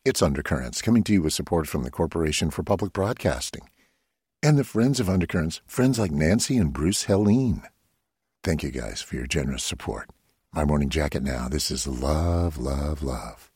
It's Undercurrents, coming to you with support from the Corporation for Public Broadcasting. And the friends of Undercurrents, friends like Nancy and Bruce Helene. Thank you guys for your generous support. My morning jacket now. This is Love, Love, Love.